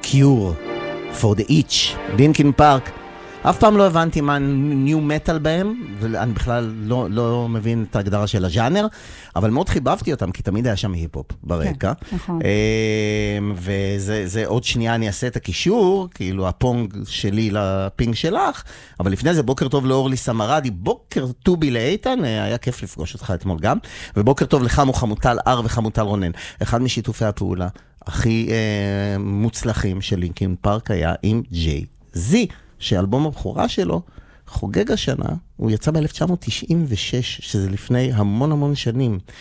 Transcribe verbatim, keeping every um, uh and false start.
Cure for the Itch, לינקין פארק. אף פעם לא הבנתי מה ניו מטל בהם, ואני בכלל לא, לא מבין את ההגדרה של הז'אנר, אבל מאוד חיבבתי אותם, כי תמיד היה שם היפ-הופ ברקע. כן, נכון. וזה זה, עוד שנייה אני אעשה את הקישור, כאילו הפונג שלי לפינג שלך, אבל לפני זה בוקר טוב לאורלי סמרדי, בוקר טובי לאיתן, היה כיף לפגוש אותך אתמול גם, ובוקר טוב לחמו חמוטל אר וחמוטל רונן. אחד משיתופי הפעולה הכי אה, מוצלחים של לינקין פארק היה עם ג'יי זי, שאלבום הבכורה שלו חוגג השנה, הוא יצא ב-אלף תשע מאות תשעים ושש, שזה לפני המון המון שנים.